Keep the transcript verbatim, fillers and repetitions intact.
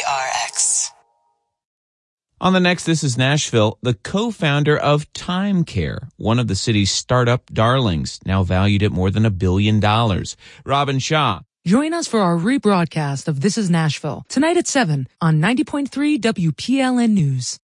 R X. On the next This is Nashville, the co-founder of Time Care, one of the city's startup darlings, now valued at more than a billion dollars. Robin Shaw. Join us for our rebroadcast of This is Nashville, tonight at seven on ninety point three W P L N News.